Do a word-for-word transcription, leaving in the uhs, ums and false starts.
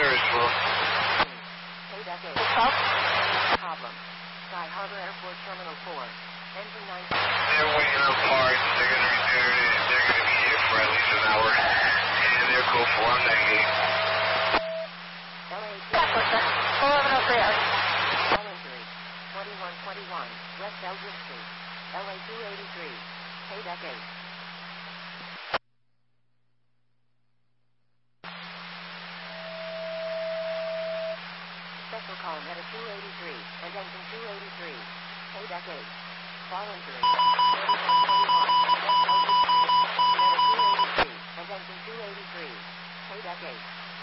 Paris, bro. Hey, decade. Problem. Sky Harbor Airport Terminal four. Engine nine. They're waiting on parts. They're gonna be there. They're gonna be here for at least an hour. And they're code four on that gate. L A eleven oh three. All injury. twenty-one twenty-one. West Elgin Street. L A two eighty-three. Hey, decade. Special call Meta two eighty-three and engine two eighty-three. Hey, decade. Fall injury. thirty-one twenty-one. West Elgin Street. Meta two eighty-three and engine two eighty-three. Hey, decade.